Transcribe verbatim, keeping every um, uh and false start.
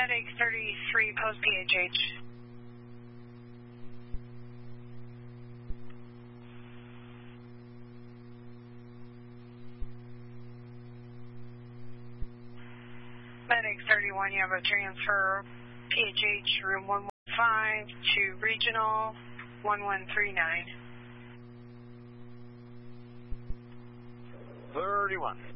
Medic thirty-three, post P H H. Medic thirty-one, you have a transfer P H H room one one five to regional one one three nine. thirty-one.